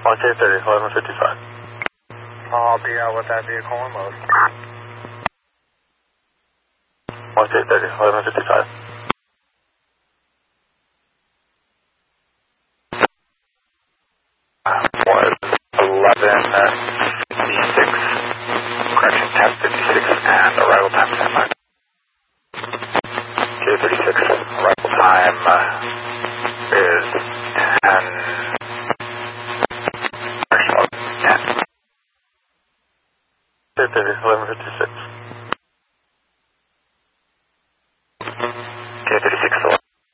1K30, 1155. I'll be out with that vehicle and load. 1K30, 1155. Was 11:56, correction 10:56, and arrival time standby. K36, arrival time is 10. K30, 1156.